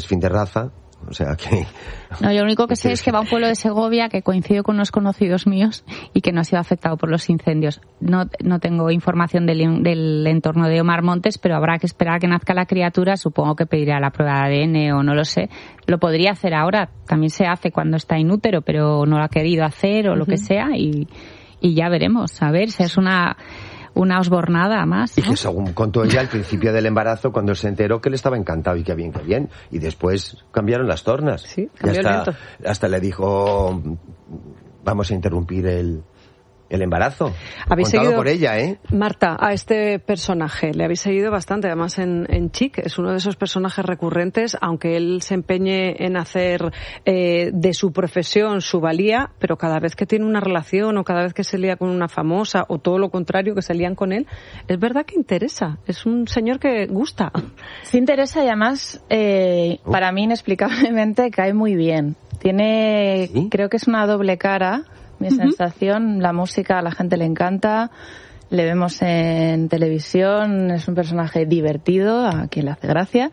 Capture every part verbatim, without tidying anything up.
es fin de raza. O sea que... No, yo lo único que sé es que va a un pueblo de Segovia que coincide con unos conocidos míos y que no ha sido afectado por los incendios. No, no tengo información del, del entorno de Omar Montes, pero habrá que esperar a que nazca la criatura. Supongo que pedirá la prueba de A D N o no lo sé. Lo podría hacer ahora. También se hace cuando está inútero, pero no lo ha querido hacer o lo uh-huh. que sea. Y, y ya veremos. A ver si es una... una osbornada más, ¿no? Y que según contó ella al principio del embarazo, cuando se enteró que le estaba encantado y que bien, que bien, y después cambiaron las tornas. Sí, cambió hasta, el viento. Hasta le dijo, vamos a interrumpir el, el embarazo. Habéis Contado seguido, por ella, ¿eh? Marta, a este personaje le habéis seguido bastante, además en, en Chic, es uno de esos personajes recurrentes, aunque él se empeñe en hacer eh, de su profesión su valía, pero cada vez que tiene una relación o cada vez que se lía con una famosa o todo lo contrario, que se lían con él, es verdad que interesa, es un señor que gusta. Sí interesa y además, eh, oh. para mí inexplicablemente cae muy bien. Tiene, ¿sí? Creo que es una doble cara. Mi uh-huh. sensación, la música a la gente le encanta, le vemos en televisión, es un personaje divertido, a quien le hace gracia,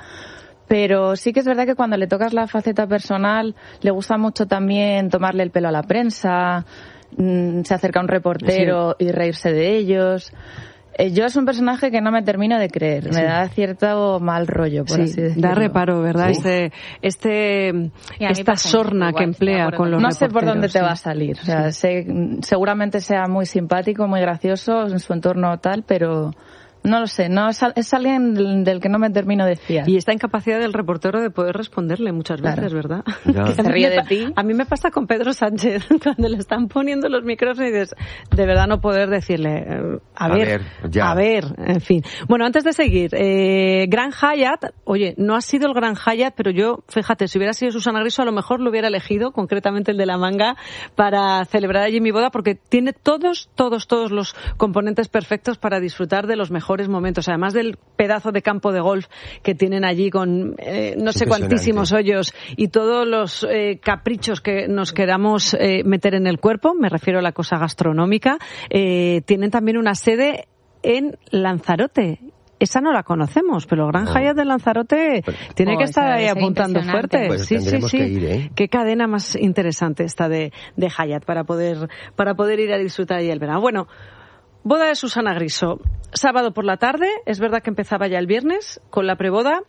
pero sí que es verdad que cuando le tocas la faceta personal, le gusta mucho también tomarle el pelo a la prensa, mmm, se acerca a un reportero sí. y reírse de ellos. Yo es un personaje que no me termino de creer, sí. me da cierto mal rollo, por sí, así decirlo. Da reparo, ¿verdad? Sí. Este, este, esta sorna que emplea con los No reporteros. sé por dónde te sí. va a salir, o sea, sí. sé, seguramente sea muy simpático, muy gracioso en su entorno tal, pero... No lo sé, no es, es alguien del que no me termino de fiar. Y esta incapacidad del reportero de poder responderle muchas veces, claro. ¿verdad? Ya. Que se ríe de ti. A mí me pasa con Pedro Sánchez, cuando le están poniendo los micrófonos y dices, de verdad no poder decirle, a, a ver, ver a ver, en fin. Bueno, antes de seguir, eh, Gran Hyatt, oye, no ha sido el Gran Hyatt, pero yo, fíjate, si hubiera sido Susana Griso, a lo mejor lo hubiera elegido, concretamente el de La Manga, para celebrar allí mi boda, porque tiene todos, todos, todos los componentes perfectos para disfrutar de los mejores momentos, además del pedazo de campo de golf que tienen allí con eh, no sé cuantísimos hoyos y todos los eh, caprichos que nos queramos eh, meter en el cuerpo, me refiero a la cosa gastronómica, eh, tienen también una sede en Lanzarote. Esa no la conocemos, pero el Gran no. Hyatt de Lanzarote pero, tiene oh, que estar ahí apuntando fuerte. Pues sí, sí, sí. Que ir, ¿eh? Qué cadena más interesante esta de, de Hyatt para poder, para poder ir a disfrutar ahí el verano. Bueno, boda de Susana Griso, sábado por la tarde, es verdad que empezaba ya el viernes con la preboda.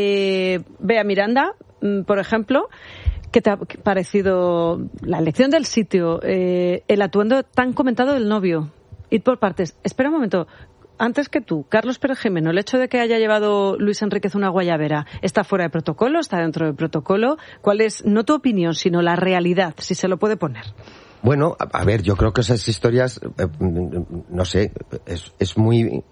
Eh, Bea Miranda, por ejemplo, ¿qué te ha parecido la elección del sitio, eh, el atuendo tan comentado del novio? Ir por partes. Espera un momento. Antes que tú, Carlos Pérez Jimeno, el hecho de que haya llevado Luis Enríquez una guayabera, ¿está fuera de protocolo? ¿Está dentro del protocolo? ¿Cuál es, no tu opinión, sino la realidad, si se lo puede poner? Bueno, a, a ver, yo creo que esas historias, eh, no sé, es, es muy...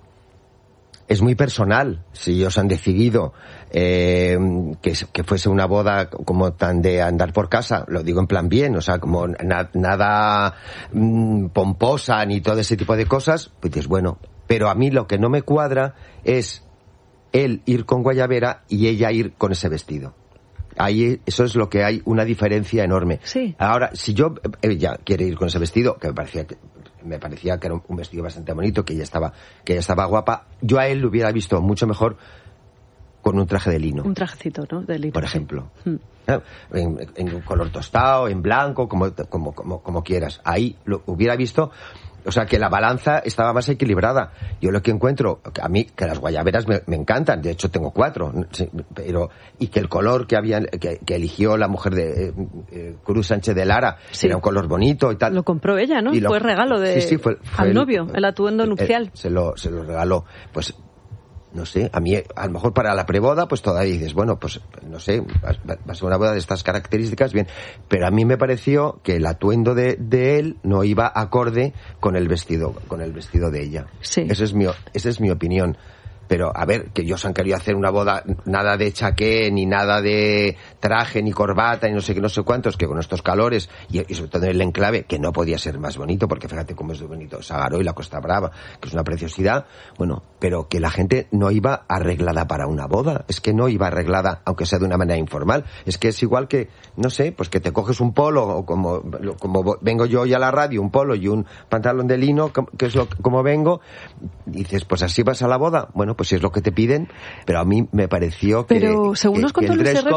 Es muy personal, si ellos han decidido eh, que, que fuese una boda como tan de andar por casa, lo digo en plan bien, o sea, como na, nada mmm, pomposa ni todo ese tipo de cosas, pues dices, bueno, pero a mí lo que no me cuadra es él ir con guayabera y ella ir con ese vestido. Ahí eso es lo que hay, una diferencia enorme. Sí. Ahora, si yo, ella quiere ir con ese vestido, que me parecía que me parecía que era un vestido bastante bonito, que ella estaba, que ella estaba guapa, yo a él lo hubiera visto mucho mejor con un traje de lino. Un trajecito, ¿no? De lino. Por ejemplo. Sí. En, en un color tostado, en blanco, como, como, como, como quieras. Ahí lo hubiera visto. O sea, que la balanza estaba más equilibrada. Yo lo que encuentro, a mí, que las guayaberas me, me encantan, de hecho tengo cuatro, pero y que el color que había que, que eligió la mujer de eh, eh, Cruz Sánchez de Lara, sí. Era un color bonito y tal. Lo compró ella, ¿no? Y lo, fue regalo de sí, sí, fue, fue al el, novio, el atuendo el, nupcial. El, se, lo, se lo regaló. Pues no sé, a mí, a lo mejor para la preboda, pues todavía dices, bueno, pues no sé, va, va a ser una boda de estas características, bien, pero a mí me pareció que el atuendo de, de él no iba acorde con el vestido, con el vestido de ella. Sí. Esa es mi, esa es mi opinión. Pero, a ver, que ellos han querido hacer una boda, nada de chaqué, ni nada de traje, ni corbata, ni no sé qué, no sé cuántos, que con estos calores, y, y sobre todo en el enclave, que no podía ser más bonito, porque fíjate cómo es de bonito Sagaró y la Costa Brava, que es una preciosidad, bueno, pero que la gente no iba arreglada para una boda, es que no iba arreglada, aunque sea de una manera informal, es que es igual que, no sé, pues que te coges un polo, o como, como vengo yo hoy a la radio, un polo y un pantalón de lino, que es lo, como vengo, dices, pues así vas a la boda, bueno, pues si es lo que te piden, pero a mí me pareció que... Pero según que, nos contó Luis